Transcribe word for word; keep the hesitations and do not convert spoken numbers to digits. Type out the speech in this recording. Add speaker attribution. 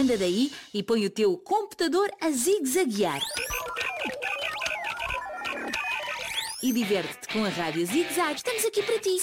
Speaker 1: Anda daí e põe o teu computador a zigue-zaguear. E diverte-te com a Rádio Zig Zag. Estamos aqui para ti.